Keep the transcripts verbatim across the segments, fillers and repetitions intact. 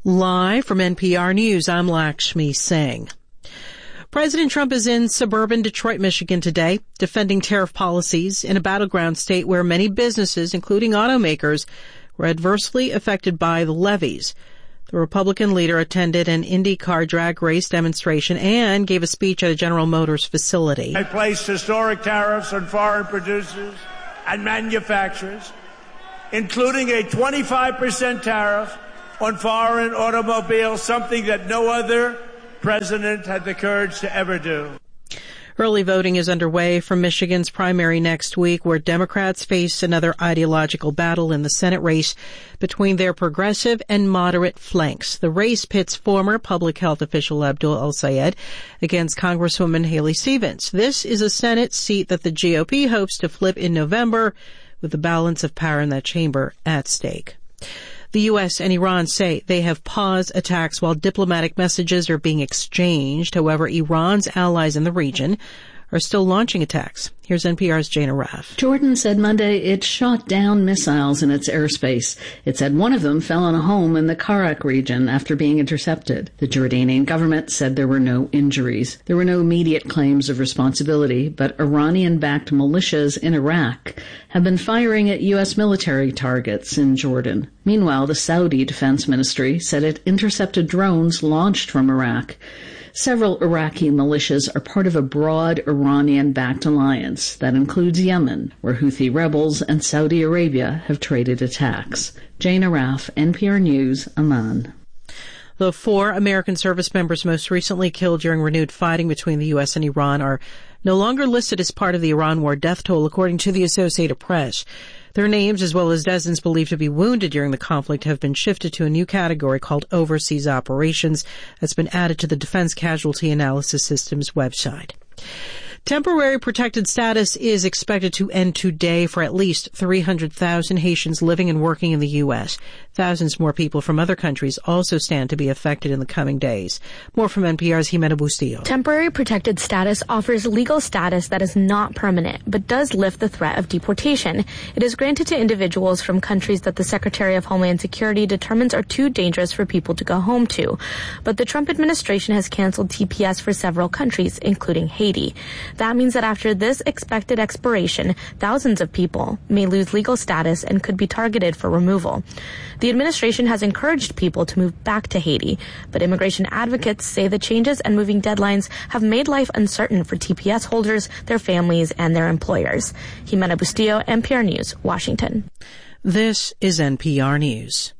Live from N P R News, I'm Lakshmi Singh. President Trump is in suburban Detroit, Michigan today, defending tariff policies in a battleground state where many businesses, including automakers, were adversely affected by the levies. The Republican leader attended an IndyCar drag race demonstration and gave a speech at a General Motors facility. I placed historic tariffs on foreign producers and manufacturers, including a twenty-five percent tariff on foreign automobiles, something that no other president had the courage to ever do. Early voting is underway for Michigan's primary next week, where Democrats face another ideological battle in the Senate race between their progressive and moderate flanks. The race pits former public health official Abdul El-Sayed against Congresswoman Haley Stevens. This is a Senate seat that the G O P hopes to flip in November, with the balance of power in that chamber at stake. The U S and Iran say they have paused attacks while diplomatic messages are being exchanged. However, Iran's allies in the region are still launching attacks. Here's N P R's Jana Raff. Jordan said Monday it shot down missiles in its airspace. It said one of them fell on a home in the Karak region after being intercepted. The Jordanian government said there were no injuries. There were no immediate claims of responsibility, but Iranian-backed militias in Iraq have been firing at U S military targets in Jordan. Meanwhile, the Saudi Defense Ministry said it intercepted drones launched from Iraq. Several Iraqi militias are part of a broad Iranian-backed alliance that includes Yemen, where Houthi rebels and Saudi Arabia have traded attacks. Jana Raff, N P R News, Amman. The four American service members most recently killed during renewed fighting between the U S and Iran are no longer listed as part of the Iran war death toll, according to the Associated Press. Their names, as well as dozens believed to be wounded during the conflict, have been shifted to a new category called Overseas Operations that's been added to the Defense Casualty Analysis System's website. Temporary protected status is expected to end today for at least three hundred thousand Haitians living and working in the U S. Thousands more people from other countries also stand to be affected in the coming days. More from N P R's Jimena Bustillo. Temporary protected status offers legal status that is not permanent, but does lift the threat of deportation. It is granted to individuals from countries that the Secretary of Homeland Security determines are too dangerous for people to go home to. But the Trump administration has canceled T P S for several countries, including Haiti. That means that after this expected expiration, thousands of people may lose legal status and could be targeted for removal. The administration has encouraged people to move back to Haiti, but immigration advocates say the changes and moving deadlines have made life uncertain for T P S holders, their families, and their employers. Jimena Bustillo, N P R News, Washington. This is N P R News.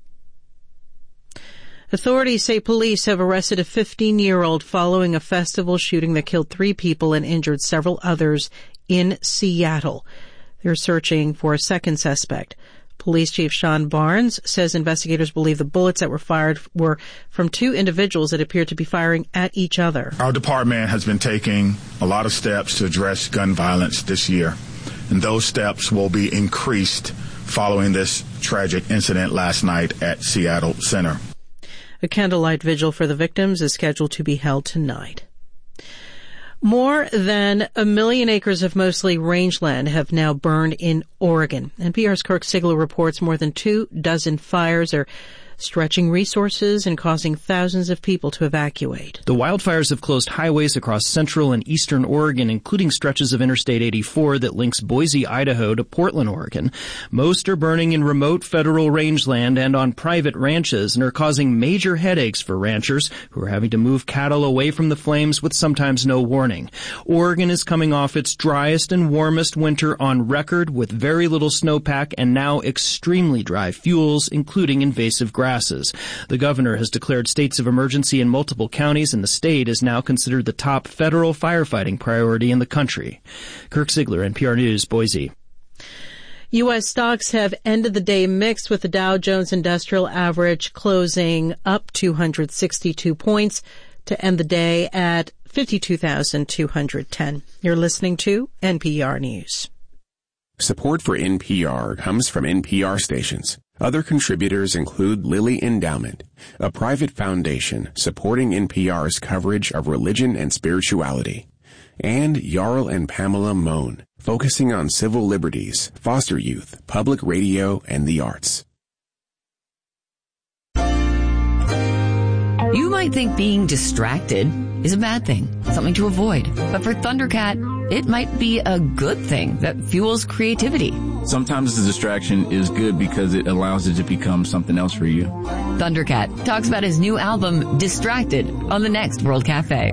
Authorities say police have arrested a fifteen-year-old following a festival shooting that killed three people and injured several others in Seattle. They're searching for a second suspect. Police Chief Sean Barnes says investigators believe the bullets that were fired were from two individuals that appeared to be firing at each other. Our department has been taking a lot of steps to address gun violence this year, and those steps will be increased following this tragic incident last night at Seattle Center. A candlelight vigil for the victims is scheduled to be held tonight. More than a million acres of mostly rangeland have now burned in Oregon. N P R's Kirk Sigler reports more than two dozen fires are stretching resources and causing thousands of people to evacuate. The wildfires have closed highways across central and eastern Oregon, including stretches of Interstate eighty-four that links Boise, Idaho to Portland, Oregon. Most are burning in remote federal rangeland and on private ranches and are causing major headaches for ranchers who are having to move cattle away from the flames with sometimes no warning. Oregon is coming off its driest and warmest winter on record with very little snowpack and now extremely dry fuels, including invasive grasses. The governor has declared states of emergency in multiple counties, and the state is now considered the top federal firefighting priority in the country. Kirk Sigler, N P R News, Boise. U S stocks have ended the day mixed, with the Dow Jones Industrial Average closing up two hundred sixty-two points to end the day at fifty-two thousand two hundred ten. You're listening to N P R News. Support for N P R comes from N P R stations. Other contributors include Lilly Endowment, a private foundation supporting N P R's coverage of religion and spirituality, and Jarl and Pamela Mohn, focusing on civil liberties, foster youth, public radio, and the arts. You might think being distracted is a bad thing, something to avoid. But for Thundercat, it might be a good thing that fuels creativity. Sometimes the distraction is good because it allows it to become something else for you. Thundercat talks about his new album, Distracted, on the next World Cafe.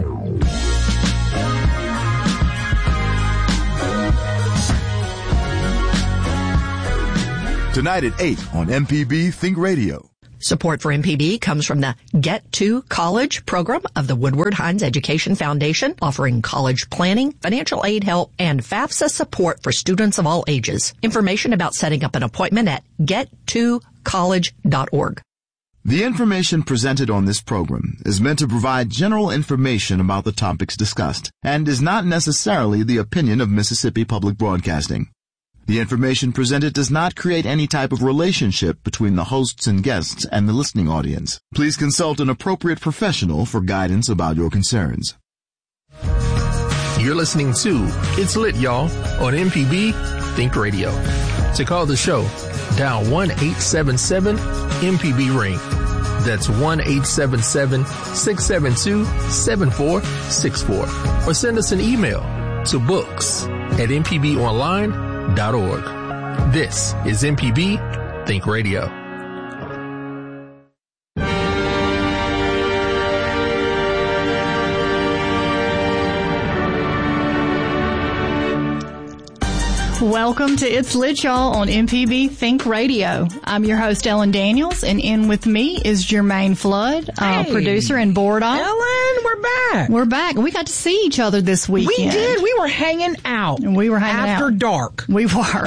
Tonight at eight on M P B Think Radio. Support for M P B comes from the Get to College program of the Woodward Hines Education Foundation, offering college planning, financial aid help, and FAFSA support for students of all ages. Information about setting up an appointment at get to college dot org. The information presented on this program is meant to provide general information about the topics discussed and is not necessarily the opinion of Mississippi Public Broadcasting. The information presented does not create any type of relationship between the hosts and guests and the listening audience. Please consult an appropriate professional for guidance about your concerns. You're listening to It's Lit, y'all, on M P B Think Radio. To call the show, dial one eight seven seven M P B ring. That's one eight seven seven, six seven two, seven four six four. Or send us an email to books at m p b online dot org. This is M P B Think Radio. Welcome to It's Lit, y'all, on M P B Think Radio. I'm your host, Ellen Daniels, and in with me is Jermaine Flood, uh, hey. producer and board op. Ellen, we're back. We're back. We got to see each other this weekend. We did. We were hanging out. We were hanging After out. After dark. We were.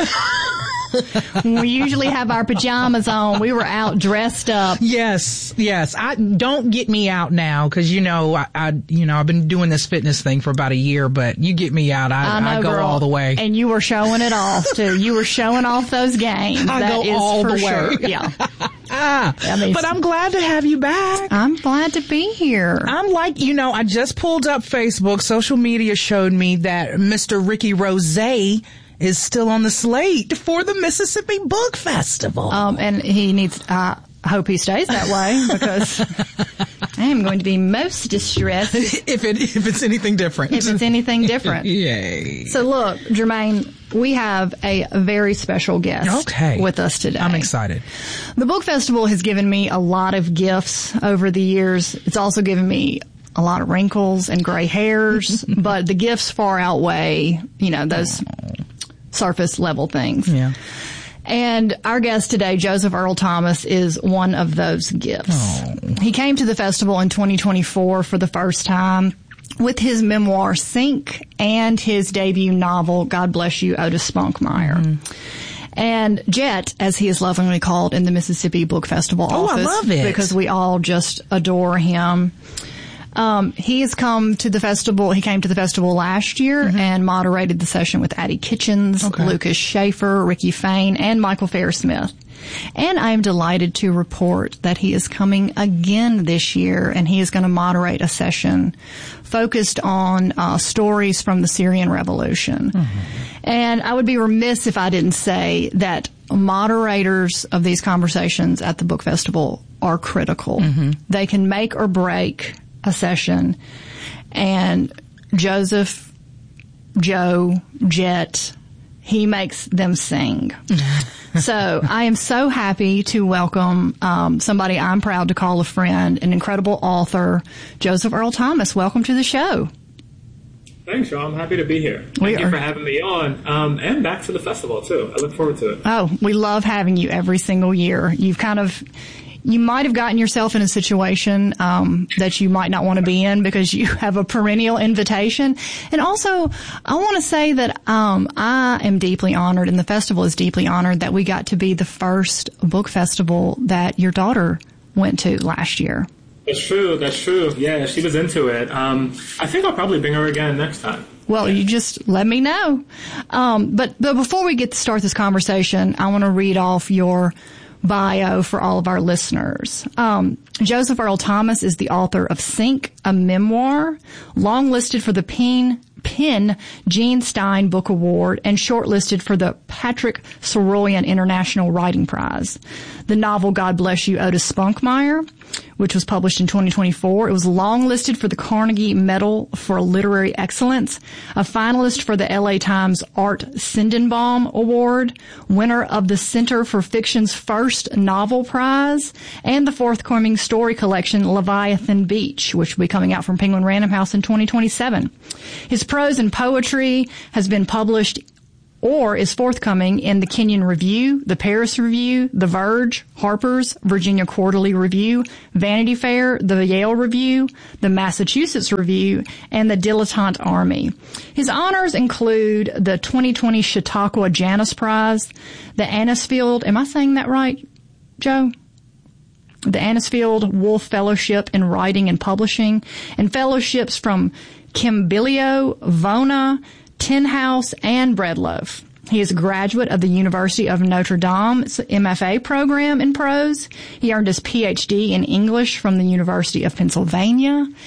We usually have our pajamas on. We were out dressed up. Yes, yes. I don't get me out now because you know I, I, you know, I've been doing this fitness thing for about a year. But you get me out, I, I, know, I go girl. all the way. And you were showing it off too. You were showing off those games. I that go is all for the sure. way. Yeah. ah, I mean, but I'm glad to have you back. I'm glad to be here. I'm like, you know, I just pulled up Facebook. Social media showed me that Mister Ricky Rose is still on the slate for the Mississippi Book Festival. Um, and he needs, uh, I hope he stays that way because I am going to be most distressed if it if it's anything different. If it's anything different. Yay. So look, Jermaine, we have a very special guest okay. with us today. I'm excited. The Book Festival has given me a lot of gifts over the years. It's also given me a lot of wrinkles and gray hairs, but the gifts far outweigh, you know, those surface level things. Yeah. And our guest today, Joseph Earl Thomas, is one of those gifts. Oh. He came to the festival in twenty twenty-four for the first time with his memoir, Sink, and his debut novel, God Bless You, Otis Spunkmeyer. Mm-hmm. And Jet, as he is lovingly called in the Mississippi Book Festival oh, office. I love it. Because we all just adore him. Um, he has come to the festival. He came to the festival last year mm-hmm. and moderated the session with Addie Kitchens, okay. Lucas Schaefer, Ricky Fain, and Michael Fair-Smith. And I am delighted to report that he is coming again this year, and he is going to moderate a session focused on uh, stories from the Syrian Revolution. Mm-hmm. And I would be remiss if I didn't say that moderators of these conversations at the book festival are critical. Mm-hmm. They can make or break a session, and Joseph, Joe, Jet, he makes them sing. So I am so happy to welcome um, somebody I'm proud to call a friend, an incredible author, Joseph Earl Thomas. Welcome to the show. Thanks, y'all. I'm happy to be here. Thank we you are. for having me on, um, and back for the festival, too. I look forward to it. Oh, we love having you every single year. You've kind of... You might have gotten yourself in a situation um, that you might not want to be in because you have a perennial invitation. And also, I want to say that um, I am deeply honored, and the festival is deeply honored, that we got to be the first book festival that your daughter went to last year. That's true. That's true. Yeah, she was into it. Um, I think I'll probably bring her again next time. Well, you just let me know. Um, but, but before we get to start this conversation, I want to read off your bio for all of our listeners. Um, Joseph Earl Thomas is the author of Sink, a memoir, long-listed for the Penn, Penn Gene Stein Book Award and shortlisted for the Patrick Soroyan International Writing Prize. The novel God Bless You, Otis Spunkmeyer which was published in twenty twenty-four. It was longlisted for the Carnegie Medal for Literary Excellence, a finalist for the L A Times Art Sindenbaum Award, winner of the Center for Fiction's first novel prize, and the forthcoming story collection Leviathan Beach, which will be coming out from Penguin Random House in twenty twenty-seven. His prose and poetry has been published or is forthcoming in the Kenyon Review, the Paris Review, the Verge, Harper's, Virginia Quarterly Review, Vanity Fair, the Yale Review, the Massachusetts Review, and the Dilettante Army. His honors include the twenty twenty Chautauqua Janus Prize, the Anisfield, am I saying that right, Joe? The Anisfield Wolf Fellowship in Writing and Publishing, and fellowships from Kimbilio, Vona, Tin House, and Breadloaf. He is a graduate of the University of Notre Dame's M F A program in prose. He earned his P H D in English from the University of Pennsylvania.